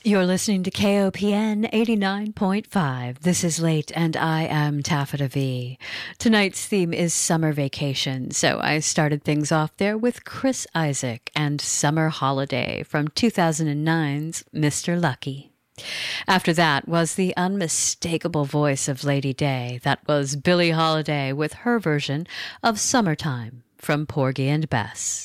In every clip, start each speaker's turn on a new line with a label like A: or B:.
A: You're listening to KOPN 89.5. This is Late, and I am Taffeta V. Tonight's theme is summer vacation, so I started things off there with Chris Isaak and Summer Holiday from 2009's Mr. Lucky. After that was the unmistakable voice of Lady Day. That was Billie Holiday with her version of Summertime from Porgy and Bess.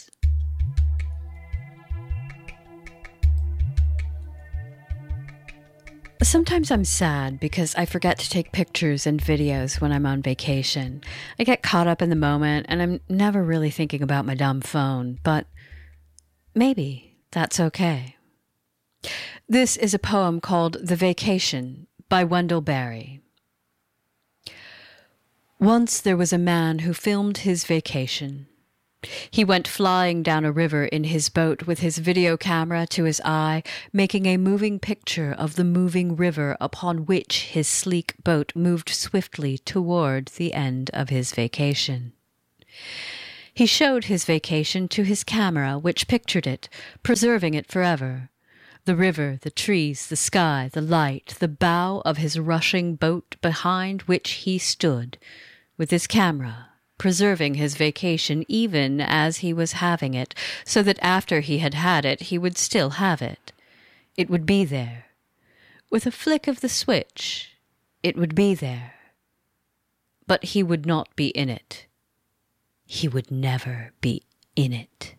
A: Sometimes I'm sad because I forget to take pictures and videos when I'm on vacation. I get caught up in the moment and I'm never really thinking about my dumb phone, but maybe that's okay. This is a poem called The Vacation by Wendell Berry. Once there was a man who filmed his vacation. He went flying down a river in his boat with his video camera to his eye, making a moving picture of the moving river upon which his sleek boat moved swiftly toward the end of his vacation. He showed his vacation to his camera, which pictured it, preserving it forever. The river, the trees, the sky, the light, the bow of his rushing boat behind which he stood, with his camera, preserving his vacation even as he was having it, so that after he had had it, he would still have it. It would be there. With a flick of the switch, it would be there. But he would not be in it. He would never be in it.